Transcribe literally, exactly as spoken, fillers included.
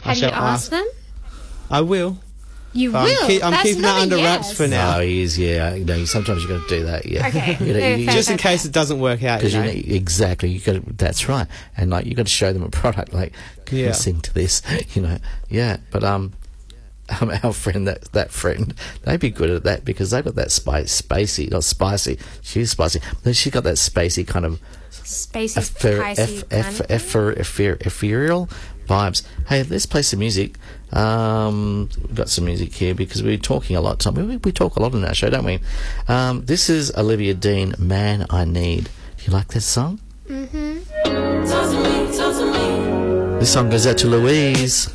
Have you asked them? I will. You I'm will? keep- I'm That's keeping not that a under yes. wraps for now. No, he is, yeah. You know, sometimes you've got to do that, yeah. Okay. You know, Fair, you- fair, Just in fair, case it doesn't work out, you Because know. you know, exactly, you got to, that's right, and like you got to show them a product. Like, can Yeah. you sing to this? You know, yeah. But um, um, our friend, that that friend, they'd be good at that because they've got that spice, spacey, not spicy. She's spicy, but she's got that spacey kind of Spacey, ether, pricey eff, kind eff, of thing? effer, effer, ethereal vibes. Hey, let's play some music. Um, we've got some music here because we're talking a lot. Tom, we, we talk a lot on our show, don't we? Um, this is Olivia Dean, "Man I Need." Do you like that song? Mm-hmm. This song goes out to Louise.